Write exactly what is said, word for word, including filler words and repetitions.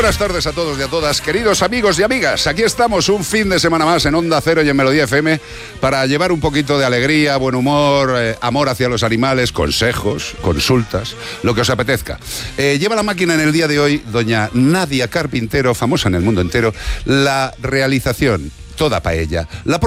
buenas tardes a todos y a todas, queridos amigos y amigas. Aquí estamos un fin de semana más en Onda Cero y en Melodía F M para llevar un poquito de alegría, buen humor, eh, amor hacia los animales, consejos, consultas, lo que os apetezca. Eh, lleva la máquina en el día de hoy doña Nadia Carpintero, famosa en el mundo entero, la realización, toda para ella. La